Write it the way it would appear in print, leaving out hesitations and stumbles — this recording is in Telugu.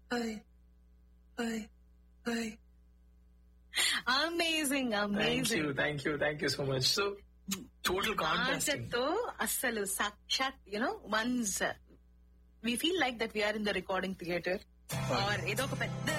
Amazing amazing. Thank you so much. So total contrasting. తో అస్సలు సాక్షాత్ once we feel like that we are in the recording theatre are ఏదో ఒక పెద్ద